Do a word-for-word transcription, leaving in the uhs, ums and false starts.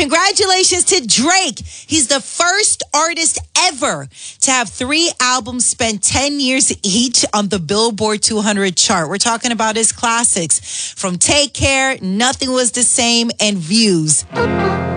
Congratulations to Drake. He's the first artist ever to have three albums spend ten years each on the Billboard two hundred chart. We're talking about his classics from Take Care, Nothing Was the Same, and Views.